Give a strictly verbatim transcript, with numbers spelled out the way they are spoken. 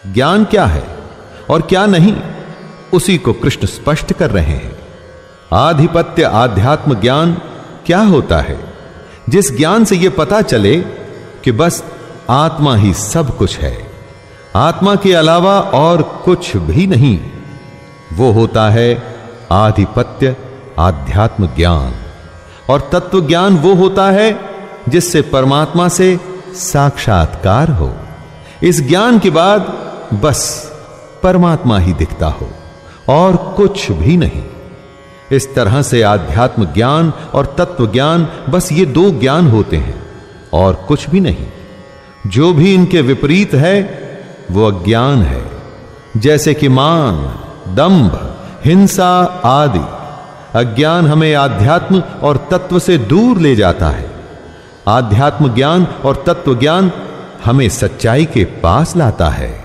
ज्ञान क्या है और क्या नहीं, उसी को कृष्ण स्पष्ट कर रहे हैं। आधिपत्य आध्यात्म ज्ञान क्या होता है? जिस ज्ञान से यह पता चले कि बस आत्मा ही सब कुछ है, आत्मा के अलावा और कुछ भी नहीं, वो होता है आधिपत्य आध्यात्म ज्ञान। और तत्व ज्ञान वो होता है जिससे परमात्मा से साक्षात्कार हो। इस ज्ञान के बाद बस परमात्मा ही दिखता हो और कुछ भी नहीं। इस तरह से आध्यात्म ज्ञान और तत्व ज्ञान, बस ये दो ज्ञान होते हैं और कुछ भी नहीं। जो भी इनके विपरीत है वो अज्ञान है, जैसे कि मान, दंभ, हिंसा आदि। अज्ञान हमें आध्यात्म और तत्व से दूर ले जाता है। आध्यात्म ज्ञान और तत्व ज्ञान हमें सच्चाई के पास लाता है।